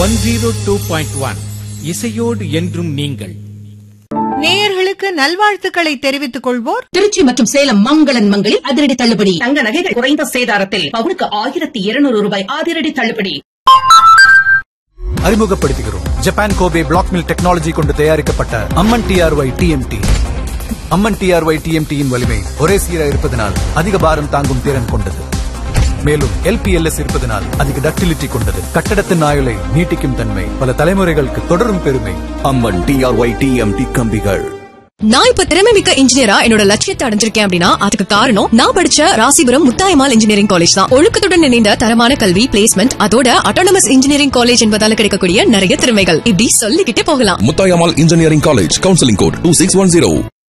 102.1 இசையோடு என்றும் நீங்கள். நேயர்களுக்கு நல்வாழ்த்துக்களை தெரிவித்துக் கொள்வோர் திருச்சி மற்றும் சேலம் மங்களன் மங்களில் அதிரடி தள்ளுபடி. தங்க நகைகள் குறைந்த சேதாரத்தில் பவுனுக்கு 1200 ரூபாய் அதிரடி தள்ளுபடி. அறிமுகப்படுத்துகிறோம் Japan Kobe black mill technology கொண்டு தயாரிக்கப்பட்ட அம்மன் டிஆர்ஒய் டிஎம்டி. அம்மன் டிஆர்ஒய் டிஎம்டியின் வலிமை ஒரே சீராக இருப்பதனால் அதிக பாரம் தாங்கும் திறன் கொண்டது. மேலும் எல்பிஎல்எஸ் இருப்பதனால் அதிக டக்டிலிட்டி கொண்டது. கட்டடத்தின் ஆயுளை நீட்டிக்கும் தன்மை, பல தலைமுறைகளுக்கு தொடரும் பெருமை. அம்மன் டிஆர்ஒய் டிஎம்டி கம்பிகள். நான் இப்ப திறமை மிக்க இன்ஜினியரா என்னோட லட்சியத்தை அடைஞ்சிருக்கேன் அப்படின்னா அதுக்கு காரணம் நான் படிச்ச ராசிபுரம் முத்தாயம்மாள் இன்ஜினியரிங் காலேஜ் தான். ஒழுக்கத்துடன் இணைந்த தரமான கல்வி, பிளேஸ்மெண்ட், அதோட அட்டானமஸ் இன்ஜினியரிங் காலேஜ் என்பதால கிடைக்கக்கூடிய நிறைய திறமைகள் இப்படி சொல்லிக்கிட்டே போகலாம். Muthayammal engineering college, counselling code 2610.